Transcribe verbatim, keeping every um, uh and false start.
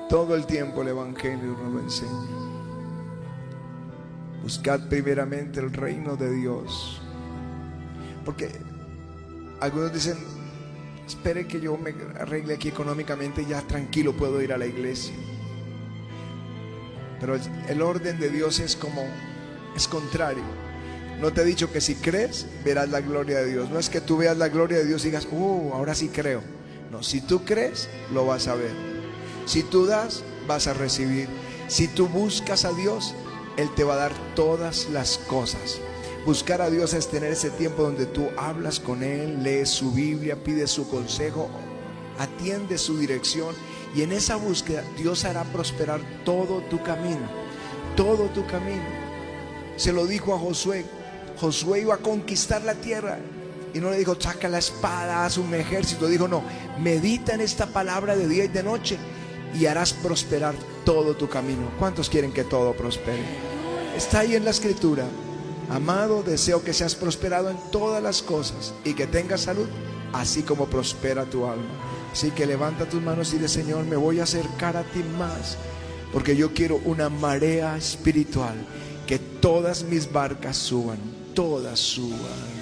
Todo el tiempo el Evangelio nos lo enseña. Buscad primeramente el reino de Dios. Porque algunos dicen, espere que yo me arregle aquí económicamente, ya tranquilo puedo ir a la iglesia. Pero el orden de Dios es como, es contrario. No te he dicho que si crees, verás la gloria de Dios. No es que tú veas la gloria de Dios y digas, uh, ahora sí creo. No, si tú crees, lo vas a ver. Si tú das, vas a recibir. Si tú buscas a Dios, Él te va a dar todas las cosas. Buscar a Dios es tener ese tiempo donde tú hablas con Él, lees su Biblia, pides su consejo, atiendes su dirección. Y en esa búsqueda Dios hará prosperar todo tu camino. Todo tu camino. Se lo dijo a Josué. Josué iba a conquistar la tierra y no le dijo, saca la espada, haz un ejército. Dijo, no, medita en esta palabra de día y de noche y harás prosperar todo tu camino. ¿Cuántos quieren que todo prospere? Está ahí en la escritura. Amado, deseo que seas prosperado en todas las cosas y que tengas salud, así como prospera tu alma. Así que levanta tus manos y dile, Señor, me voy a acercar a ti más, porque yo quiero una marea espiritual, que todas mis barcas suban, todas suban.